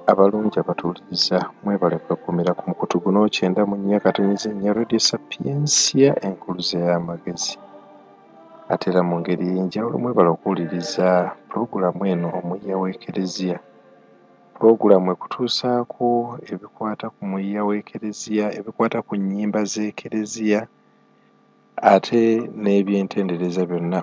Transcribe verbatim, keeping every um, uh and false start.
Abalungi abatuuliriza mwebale kwekumira ku mukutu guno kyenda mu nnya katonnyeze nnya Radio Sapiensia enkuluze y'amagezi. Ate era mu ngeri y'enjawulo mwebale okuwuliriza pulogulaamu eno Omuyiiya w'Ekereziya. Pulogulaamu ekutuusaako ebikwata ku muyiiya w'Ekereziya, ebikwata ku nnyimba z'Ekereziya ate n'ebyentendereza byonna